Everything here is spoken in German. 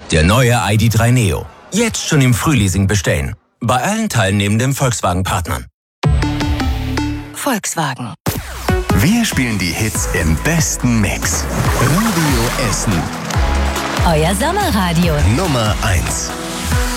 Der neue ID.3 Neo. Jetzt schon im Frühleasing bestellen. Bei allen teilnehmenden Volkswagen-Partnern. Volkswagen. Wir spielen die Hits im besten Mix. Radio Essen. Euer Sommerradio. Nummer 1.